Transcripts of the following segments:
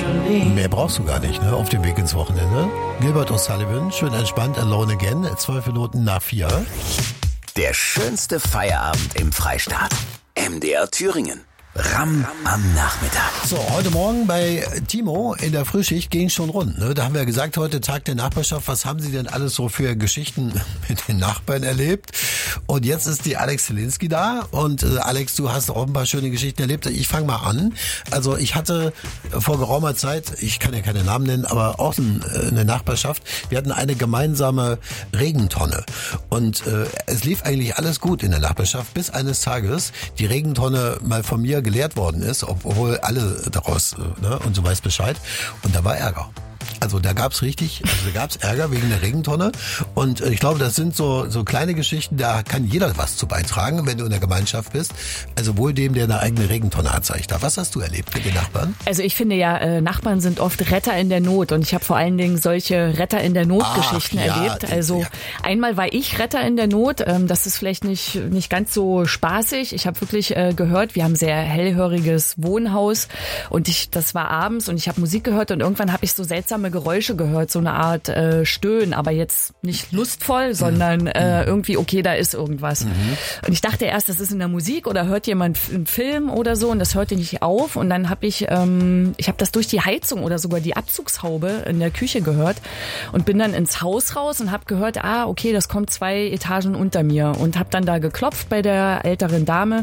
Mehr brauchst du gar nicht, ne? Auf dem Weg ins Wochenende. Gilbert O'Sullivan, schön entspannt, Alone Again, 12 Minuten nach 4. Der schönste Feierabend im Freistaat. MDR Thüringen. Ram am Nachmittag. So, heute Morgen bei Timo in der Frühschicht ging schon rund. Ne? Da haben wir gesagt, heute Tag der Nachbarschaft. Was haben Sie denn alles so für Geschichten mit den Nachbarn erlebt? Und jetzt ist die Alex Zielinski da. Und Alex, du hast auch ein paar schöne Geschichten erlebt. Ich fange mal an. Also ich hatte vor geraumer Zeit, ich kann ja keine Namen nennen, aber auch eine Nachbarschaft. Wir hatten eine gemeinsame Regentonne. Und es lief eigentlich alles gut in der Nachbarschaft, bis eines Tages die Regentonne mal von mir geleert worden ist, obwohl alle daraus, ne, und so weiß Bescheid. Und da war Ärger. Also da gab's Ärger wegen der Regentonne. Und ich glaube, das sind so kleine Geschichten, da kann jeder was zu beitragen, wenn du in der Gemeinschaft bist. Also wohl dem, der eine eigene Regentonne hat, sag ich da. Was hast du erlebt mit den Nachbarn? Also ich finde ja, Nachbarn sind oft Retter in der Not. Und ich habe vor allen Dingen solche Retter in der Not-Geschichten erlebt. Also einmal war ich Retter in der Not. Das ist vielleicht nicht ganz so spaßig. Ich habe wirklich gehört, wir haben ein sehr hellhöriges Wohnhaus. Und das war abends und ich habe Musik gehört und irgendwann habe ich so seltsame Geräusche gehört, so eine Art Stöhnen, aber jetzt nicht lustvoll, sondern irgendwie, okay, da ist irgendwas. Und ich dachte erst, das ist in der Musik oder hört jemand einen Film oder so und das hörte nicht auf und dann habe ich habe das durch die Heizung oder sogar die Abzugshaube in der Küche gehört und bin dann ins Haus raus und habe gehört, okay, das kommt 2 Etagen unter mir und habe dann da geklopft bei der älteren Dame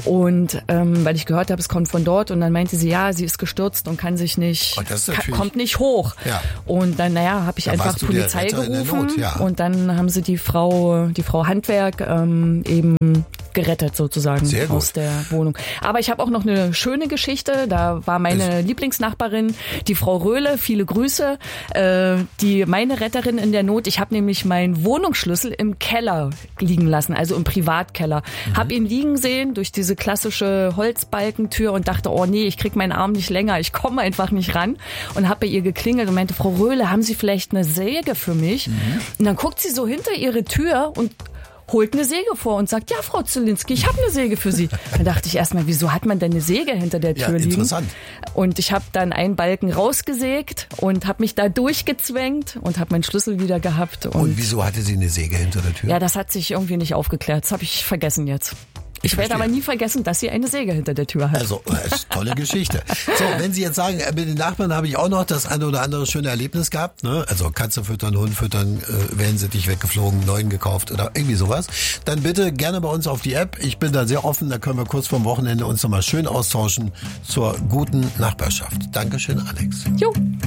und weil ich gehört habe, es kommt von dort und dann meinte sie, ja, sie ist gestürzt und kann sich nicht, kommt nicht hoch. Ja. Und dann, habe ich einfach Polizei gerufen und dann haben sie die Frau Handwerk eben gerettet sozusagen aus der Wohnung. Aber ich habe auch noch eine schöne Geschichte. Da war meine Lieblingsnachbarin, die Frau Röhle. Viele Grüße. Meine Retterin in der Not. Ich habe nämlich meinen Wohnungsschlüssel im Keller liegen lassen, also im Privatkeller. Hab ihn liegen sehen durch diese klassische Holzbalkentür und dachte, oh nee, ich krieg meinen Arm nicht länger. Ich komme einfach nicht ran und habe bei ihr geklingelt und meinte, Frau Röhle, haben Sie vielleicht eine Säge für mich? Und dann guckt sie so hinter ihre Tür und holt eine Säge vor und sagt, ja, Frau Zielinski, ich habe eine Säge für Sie. Dann dachte ich erstmal, wieso hat man denn eine Säge hinter der Tür liegen? Interessant. Und ich habe dann einen Balken rausgesägt und habe mich da durchgezwängt und habe meinen Schlüssel wieder gehabt. Und wieso hatte sie eine Säge hinter der Tür? Ja, das hat sich irgendwie nicht aufgeklärt. Das habe ich vergessen jetzt. Ich werde aber nie vergessen, dass sie eine Säge hinter der Tür hat. Also, das ist tolle Geschichte. So, wenn Sie jetzt sagen, mit den Nachbarn habe ich auch noch das eine oder andere schöne Erlebnis gehabt, ne? Also Katze füttern, Hund füttern, Wellensittich weggeflogen, neuen gekauft oder irgendwie sowas, dann bitte gerne bei uns auf die App. Ich bin da sehr offen, da können wir kurz vorm Wochenende uns nochmal schön austauschen zur guten Nachbarschaft. Dankeschön, Alex. Jo.